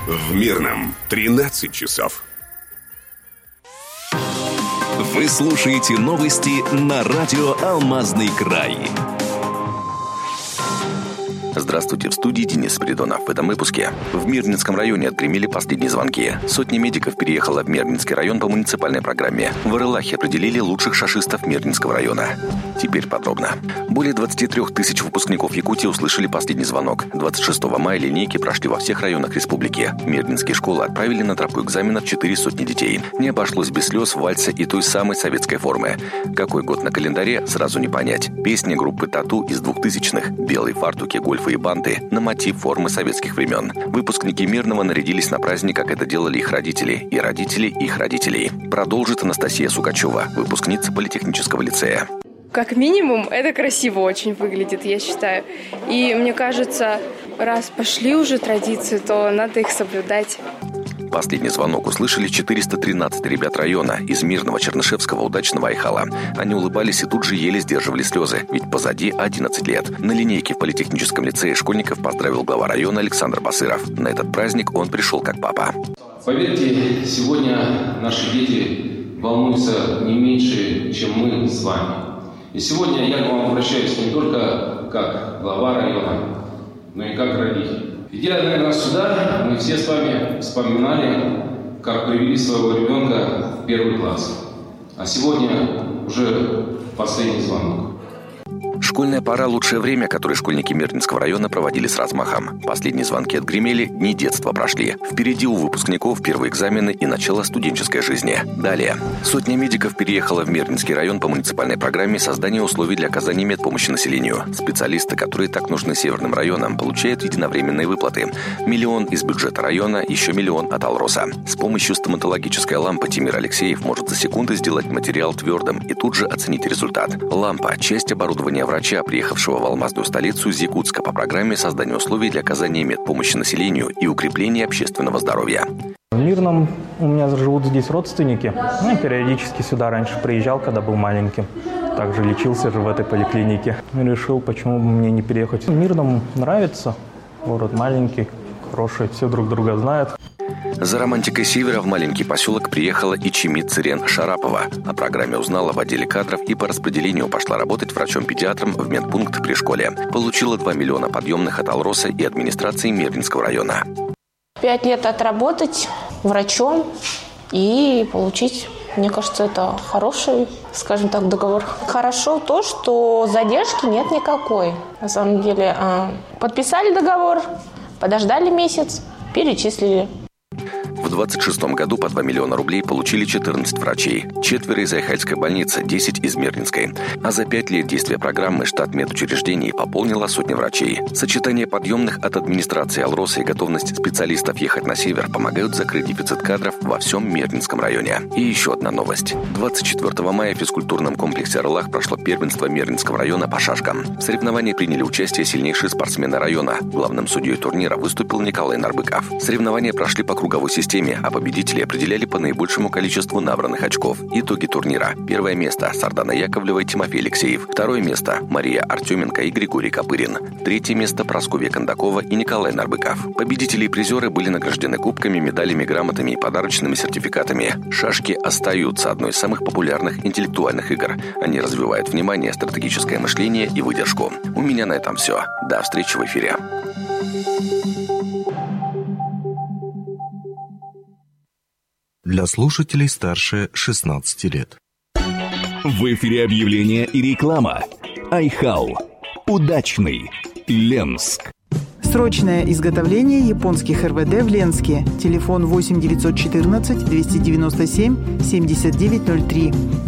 В Мирном 13 часов. Вы слушаете новости на радио «Алмазный край». Здравствуйте, в студии Денис Спиридонов. В этом выпуске. В Мирнинском районе отгремели последние звонки. Сотни медиков переехала в Мирнинский район по муниципальной программе. В Ирылахе определили лучших шашистов Мирнинского района. Теперь подробно. Более 23 тысяч выпускников Якутии услышали последний звонок. 26 мая линейки прошли во всех районах республики. Мирнинские школы отправили на тропу экзаменов 400 детей. Не обошлось без слез, вальса и той самой советской формы. Какой год на календаре, сразу не понять. Песни группы «Тату» из 2000-х. Белые фартуки, гольфы и банты на мотив формы советских времен. Выпускники Мирного нарядились на праздник, как это делали их родители и родители их родителей. Продолжит Анастасия Сукачева, выпускница политехнического лицея. Как минимум, это красиво очень выглядит, я считаю. И мне кажется, раз пошли уже традиции, то надо их соблюдать. Последний звонок услышали 413 ребят района из Мирного, Чернышевского, Удачного, Айхала. Они улыбались и тут же еле сдерживали слезы, ведь позади 11 лет. На линейке в политехническом лицее школьников поздравил глава района Александр Басыров. На этот праздник он пришел как папа. Поверьте, сегодня наши дети волнуются не меньше, чем мы с вами. И сегодня я к вам обращаюсь не только как глава района, но и как родитель. Идя, наверное, сюда, мы все с вами вспоминали, как привели своего ребенка в первый класс. А сегодня уже последний звонок. Школьная пора – лучшее время, которое школьники Мирнинского района проводили с размахом. Последние звонки отгремели, дни детства прошли. Впереди у выпускников первые экзамены и начало студенческой жизни. Далее. Сотня медиков переехала в Мирнинский район по муниципальной программе создания условий для оказания медпомощи населению. Специалисты, которые так нужны северным районам, получают единовременные выплаты. 1 миллион из бюджета района, еще 1 миллион от Алроса. С помощью стоматологической лампы Тимир Алексеев может за секунды сделать материал твердым и тут же оценить результат. Лампа – часть оборудования врача, приехавшего в алмазную столицу из Якутска по программе создания условий для оказания медпомощи населению и укрепления общественного здоровья. В Мирном у меня живут здесь родственники. Я периодически сюда раньше приезжал, когда был маленьким. Также лечился же в этой поликлинике. Решил, почему бы мне не переехать. В Мирном нравится. Город маленький, хороший, все друг друга знают. За романтикой севера в маленький поселок приехала и Чимит Цирен Шарапова. О программе узнала в отделе кадров и по распределению пошла работать врачом-педиатром в медпункт при школе. Получила 2 миллиона подъемных от Алроса и администрации Мирнинского района. 5 лет отработать врачом и получить, мне кажется, это хороший, скажем так, договор. Хорошо то, что задержки нет никакой. На самом деле подписали договор, подождали месяц, перечислили. В 2026 году по 2 миллиона рублей получили 14 врачей, 4 из Айхальской больницы, 10 из Мирнинской. А за 5 лет действия программы штат медучреждений пополнила сотня врачей. Сочетание подъемных от администрации Алроса и готовность специалистов ехать на север помогают закрыть дефицит кадров во всем Мирнинском районе. И еще одна новость. 24 мая в физкультурном комплексе «Ирылах» прошло первенство Мирнинского района по шашкам. В соревновании приняли участие сильнейшие спортсмены района. Главным судьей турнира выступил Николай Нарбыков. Соревнования прошли по круговой системе, а победители определяли по наибольшему количеству набранных очков. Итоги турнира. 1 место – Сардана Яковлева и Тимофей Алексеев. 2 место – Мария Артеменко и Григорий Копырин. 3 место – Прасковья Кондакова и Николай Нарбыков. Победители и призеры были награждены кубками, медалями, грамотами и подарочными сертификатами. Шашки остаются одной из самых популярных интеллектуальных игр. Они развивают внимание, стратегическое мышление и выдержку. У меня на этом все. До встречи в эфире. Для слушателей старше 16 лет. В эфире объявления и реклама. Айхал. Удачный. Ленск. Срочное изготовление японских РВД в Ленске. Телефон 8 914 297 7903.